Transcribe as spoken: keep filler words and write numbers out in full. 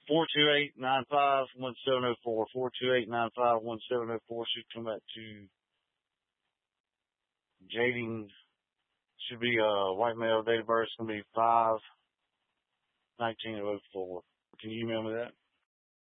four two eight, nine five, one seven zero four. four two eight, nine five, one seven zero four should come back to Jading. Should be uh white male, date of birth is gonna be five nineteen oh four. Can you email me that?